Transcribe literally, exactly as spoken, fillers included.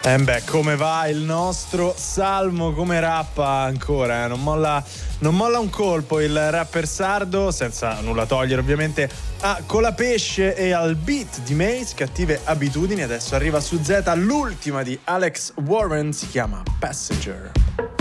Eh beh, come va il nostro Salmo, come rappa ancora, eh? non, molla, non molla un colpo il rapper sardo, senza nulla togliere ovviamente a Colapesce e al beat di Mace, Cattive Abitudini. Adesso arriva su Z l'ultima di Alex Warren, si chiama Passenger.